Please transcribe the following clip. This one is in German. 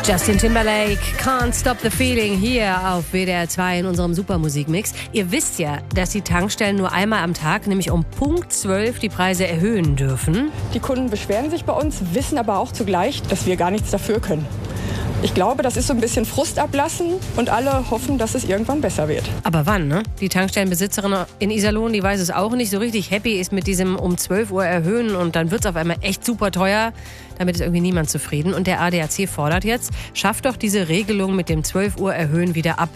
Justin Timberlake, Can't Stop the Feeling, hier auf WDR 2 in unserem Supermusikmix. Ihr wisst ja, dass die Tankstellen nur einmal am Tag, nämlich um Punkt 12, die Preise erhöhen dürfen. Die Kunden beschweren sich bei uns, wissen aber auch zugleich, dass wir gar nichts dafür können. Ich glaube, das ist so ein bisschen Frust ablassen und alle hoffen, dass es irgendwann besser wird. Aber wann, ne? Die Tankstellenbesitzerin in Iserlohn, die weiß es auch nicht. So richtig happy ist mit diesem um 12 Uhr erhöhen und dann wird es auf einmal echt super teuer. Damit ist irgendwie niemand zufrieden. Und der ADAC fordert jetzt, schafft doch diese Regelung mit dem 12 Uhr erhöhen wieder ab.